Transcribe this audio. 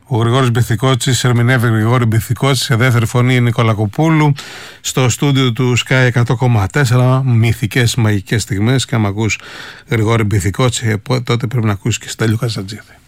Ο Γρηγόρης Μπιθικότσης ερμηνεύει Γρηγόρη Μπιθικότση, σε δεύτερη φωνή η Νικολακοπούλου, στο στούντιο του Sky 100,4. Μυθικές μαγικές στιγμές. Και άμα ακούς Γρηγόρη Μπιθικότση, τότε πρέπει να ακούσεις και Στέλιο Καζατζίδη.